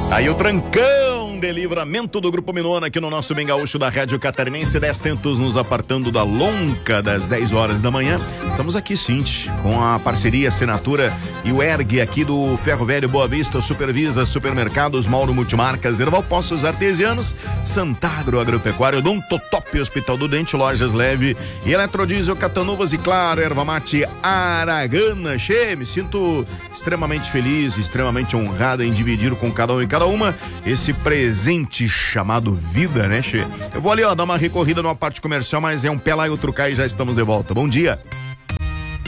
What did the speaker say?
Aí o trancão de Livramento do Grupo Minona aqui no nosso Bem Gaúcho da Rádio Catarinense, 10 tentos nos apartando da lonca das 10 horas da manhã. Estamos aqui, sim, com a parceria, assinatura e o ERG aqui do Ferro Velho Boa Vista, Supervisa, Supermercados, Mauro Multimarcas, Erval Poços Artesianos, Santagro Agropecuário, Dom Totop, Hospital do Dente, Lojas Leve e Eletrodiesel, Catanuvas e claro, Erva Mate Aragana. Che, me sinto extremamente feliz, extremamente honrado em dividir com cada um e cada uma esse presente chamado vida, né, Che? Eu vou ali, ó, dar uma recorrida numa parte comercial, mas é um pé lá e outro cá e já estamos de volta. Bom dia.